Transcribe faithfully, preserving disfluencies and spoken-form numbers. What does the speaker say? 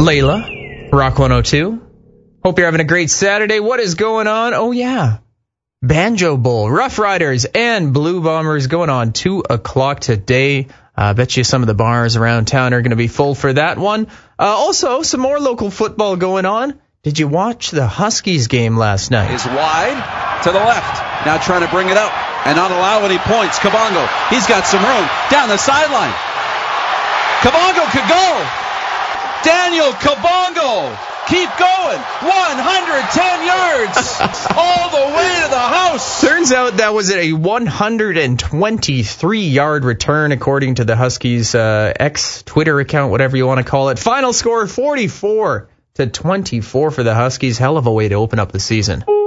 Layla, Rock one oh two. Hope you're having a great Saturday. What is going on? Oh, yeah. Banjo Bowl, Rough Riders, and Blue Bombers going on two o'clock today. I uh, bet you some of the bars around town are going to be full for that one. Uh, also, some more local football going on. Did you watch the Huskies game last night? Is wide to the left. Now trying to bring it up and not allow any points. Kabongo, he's got some room down the sideline. Kabongo could go. Daniel Kabongo, keep going. one hundred ten yards all the way to the house. Turns out that was a one hundred twenty-three yard return, according to the Huskies' uh, ex-Twitter account, whatever you want to call it. Final score forty-four to twenty-four for the Huskies. Hell of a way to open up the season.